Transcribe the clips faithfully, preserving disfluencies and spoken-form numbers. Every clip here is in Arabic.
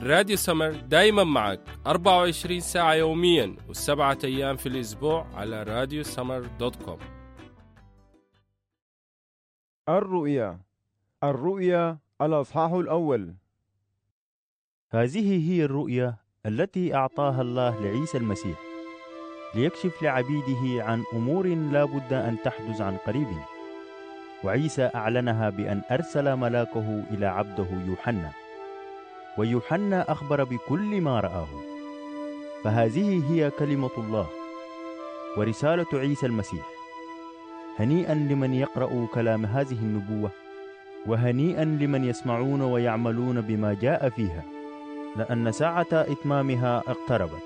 راديو سمر دايما معك أربعة وعشرين ساعة يوميا والسبعة أيام في الأسبوع على راديو سمر دوت كوم. الرؤيا الرؤيا الأصحاح الأول. هذه هي الرؤيا التي أعطاها الله لعيسى المسيح ليكشف لعبيده عن أمور لا بد أن تحدث عن قريب، وعيسى أعلنها بأن أرسل ملاكه إلى عبده يوحنا، ويوحنا أخبر بكل ما رآه. فهذه هي كلمة الله ورسالة عيسى المسيح. هنيئا لمن يقرأ كلام هذه النبوة، وهنيئا لمن يسمعون ويعملون بما جاء فيها، لأن ساعة إتمامها اقتربت.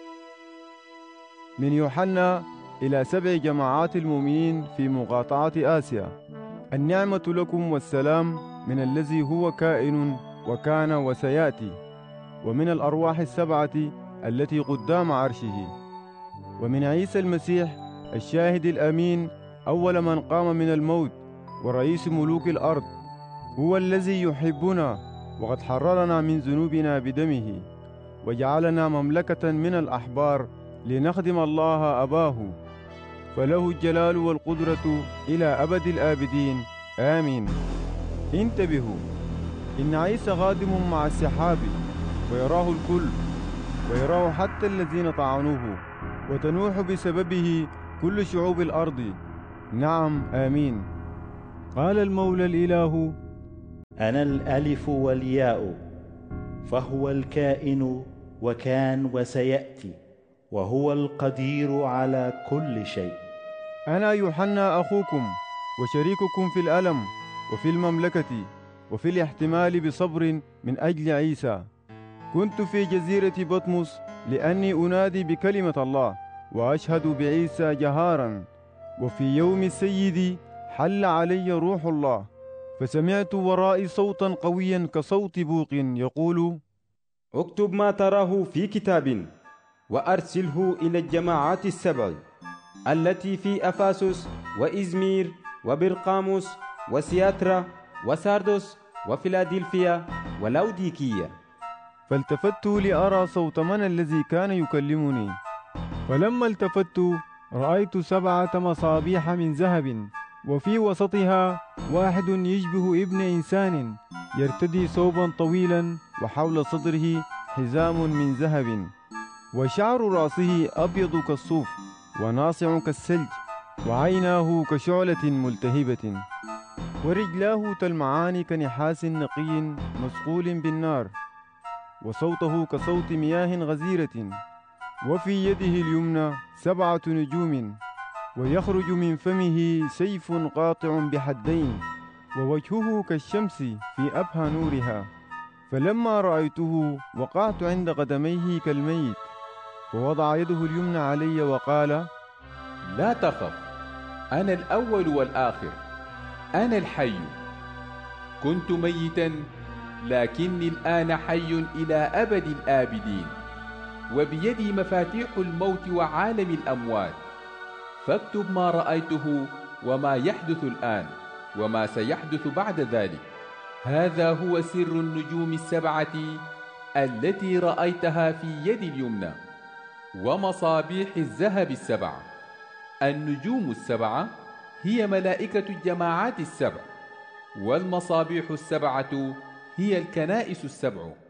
من يوحنا إلى سبع جماعات المؤمنين في مقاطعة آسيا، النعمة لكم والسلام من الذي هو كائن وكان وسيأتي، ومن الأرواح السبعة التي قدام عرشه، ومن عيسى المسيح الشاهد الأمين، أول من قام من الموت ورئيس ملوك الأرض، هو الذي يحبنا وقد حررنا من ذنوبنا بدمه، وجعلنا مملكة من الأحبار لنخدم الله أباه، فله الجلال والقدرة إلى أبد الآبدين، آمين. انتبهوا، إن عيسى غادم مع السحاب، ويراه الكل، ويراه حتى الذين طعنوه، وتنوح بسببه كل شعوب الأرض، نعم، آمين. قال المولى الإله: أنا الألف والياء، فهو الكائن وكان وسيأتي، وهو القدير على كل شيء. أنا يوحنا أخوكم وشريككم في الألم وفي المملكة وفي الاحتمال بصبر من أجل عيسى. كنت في جزيرة بطمس لأني أنادي بكلمة الله وأشهد بعيسى جهارا، وفي يوم السيد حل علي روح الله، فسمعت ورائي صوتا قويا كصوت بوق يقول: اكتب ما تراه في كتاب، وأرسله إلى الجماعات السبع التي في أفاسس وإزمير وبرقاموس وسياترا وساردوس وفيلادلفيا ولوديكية. فالتفت لأرى صوت من الذي كان يكلمني، فلما التفت رأيت سبعة مصابيح من ذهب، وفي وسطها واحد يشبه ابن إنسان يرتدي ثوبا طويلا، وحول صدره حزام من ذهب، وشعر رأسه أبيض كالصوف وناصع كالثلج، وعيناه كشعلة ملتهبة، ورجلاه تلمعان كنحاس نقي مسقول بالنار، وصوته كصوت مياه غزيرة، وفي يده اليمنى سبعة نجوم، ويخرج من فمه سيف قاطع بحدين، ووجهه كالشمس في أبهى نورها. فلما رأيته وقعت عند قدميه كالميت، ووضع يده اليمنى علي وقال: لا تخف، أنا الأول والآخر، أنا الحي. كنت ميتا لكني الآن حي إلى أبد الآبدين، وبيدي مفاتيح الموت وعالم الأموات. فاكتب ما رأيته وما يحدث الآن وما سيحدث بعد ذلك. هذا هو سر النجوم السبعة التي رأيتها في يدي اليمنى، ومصابيح الذهب السبعة. النجوم السبعة هي ملائكة الجماعات السبع، والمصابيح السبعة هي الكنائس السبع.